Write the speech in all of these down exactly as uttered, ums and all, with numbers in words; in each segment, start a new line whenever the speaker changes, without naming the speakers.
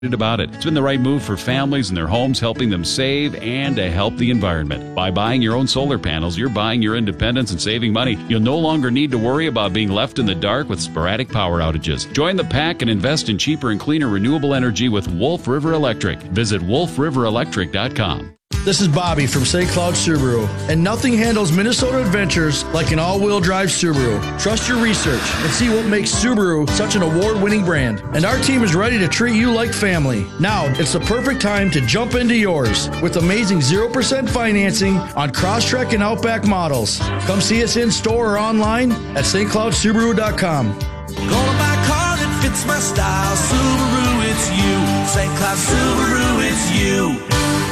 about it. It's been the right move for families and their homes, helping them save and to help the environment. By buying your own solar panels, you're buying your independence and saving money. You'll no longer need to worry about being left in the dark with sporadic power outages. Join the pack and invest in cheaper and cleaner renewable energy with Wolf River Electric. Visit wolf river electric dot com.
This is Bobby from Saint Cloud Subaru, and nothing handles Minnesota adventures like an all-wheel drive Subaru. Trust your research and see what makes Subaru such an award-winning brand. And our team is ready to treat you like family. Now, it's the perfect time to jump into yours with amazing zero percent financing on Crosstrek and Outback models. Come see us in-store or online at st cloud subaru dot com.
Gonna buy a car that fits my style. Subaru, it's you. Saint Cloud Subaru, it's you.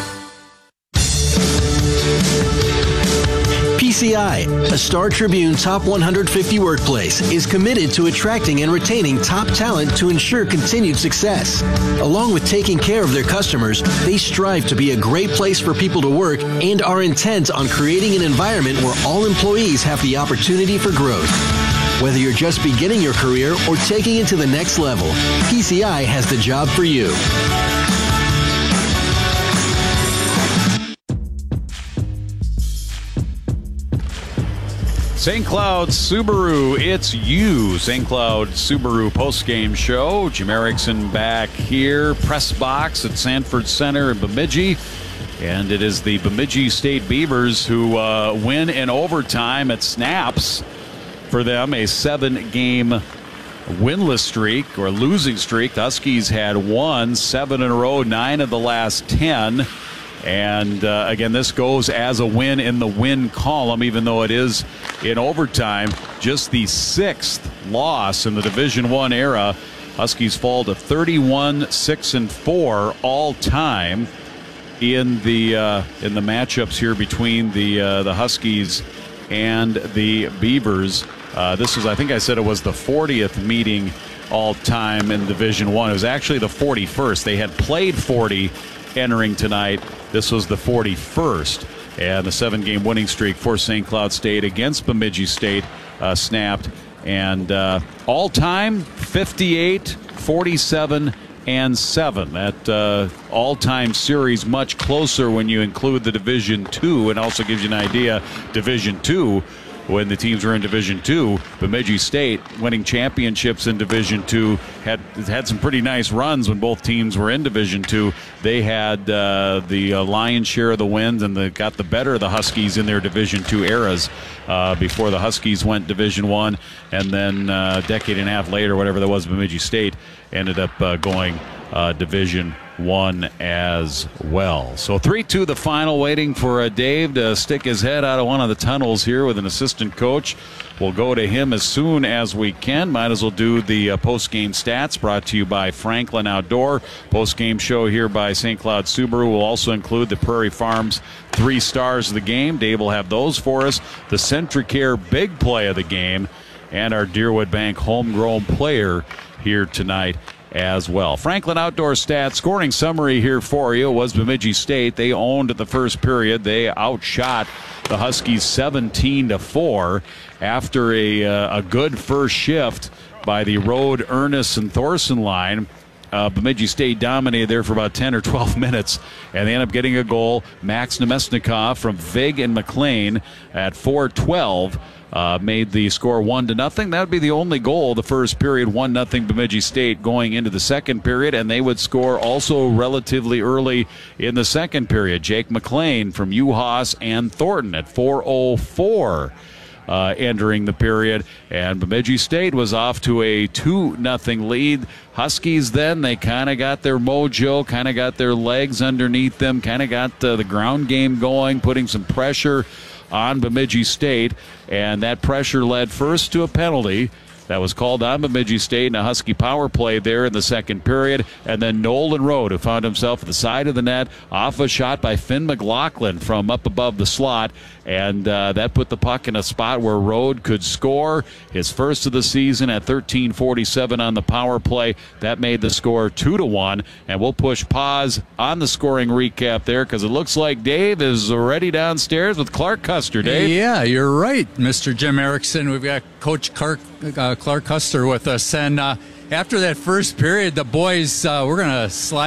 P C I, a Star Tribune Top one hundred fifty workplace, is committed to attracting and retaining top talent to ensure continued success. Along with taking care of their customers, they strive to be a great place for people to work and are intent on creating an environment where all employees have the opportunity for growth. Whether you're just beginning your career or taking it to the next level, P C I has the job for you.
Saint Cloud Subaru, it's you. Saint Cloud Subaru postgame show. Jim Erickson back here. Press box at Sanford Center in Bemidji. And it is the Bemidji State Beavers who uh, win in overtime at snaps for them. A seven-game winless streak or losing streak. The Huskies had won seven in a row, nine of the last ten. And, uh, again, this goes as a win in the win column, even though it is in overtime. Just the sixth loss in the Division One era. Huskies fall to thirty-one, six, and four all time in the uh, in the matchups here between the uh, the Huskies and the Beavers. Uh, this was, I think I said it was the fortieth meeting all time in Division One. It was actually the forty-first. They had played forty entering tonight. This was the forty-first, and the seven-game winning streak for Saint Cloud State against Bemidji State uh, snapped. And uh, all-time, fifty-eight, forty-seven, and seven. That uh, all-time series much closer when you include the Division Two, and also gives you an idea, Division Two, when the teams were in Division Two, Bemidji State winning championships in Division Two had had some pretty nice runs when both teams were in Division Two. They had uh, the uh, lion's share of the wins and the, got the better of the Huskies in their Division Two eras uh, before the Huskies went Division One, and then uh, a decade and a half later, whatever that was, Bemidji State ended up uh, going uh, Division One as well. So three two the final, waiting for uh, Dave to stick his head out of one of the tunnels here with an assistant coach. We'll go to him as soon as we can. Might as well do the uh, post-game stats brought to you by Franklin Outdoor. Post-game show here by Saint Cloud Subaru will also include the Prairie Farms three stars of the game. Dave will have those for us. The Centricare big play of the game and our Deerwood Bank homegrown player here tonight as well. Franklin Outdoor Stats scoring summary here for you was Bemidji State. They owned the first period. They outshot the Huskies seventeen to four after a uh, a good first shift by the Road, Ernest, and Thorson line. Uh, Bemidji State dominated there for about ten or twelve minutes, and they end up getting a goal. Max Nemesnikov from Vig and McLean at four twelve. Uh, made the score one to nothing. That would be the only goal the first period, one nothing Bemidji State going into the second period, and they would score also relatively early in the second period. Jake McLean from Uhas and Thornton at four oh four uh, entering the period, and Bemidji State was off to a two nothing lead. Huskies then, they kind of got their mojo, kind of got their legs underneath them, kind of got uh, the ground game going, putting some pressure on Bemidji State, and that pressure led first to a penalty that was called on Bemidji State and a Husky power play there in the second period, and then Nolan Road, who found himself at the side of the net off a shot by Finn McLaughlin from up above the slot, and uh, that put the puck in a spot where Road could score his first of the season at thirteen forty-seven on the power play. That made the score two to one, and we'll push pause on the scoring recap there because it looks like Dave is already downstairs with Clark Custer. Dave?
Yeah, you're right, Mister Jim Erickson. We've got Coach Clark, uh, Clark Custer with us, and uh, after that first period, the boys uh, we're going to slide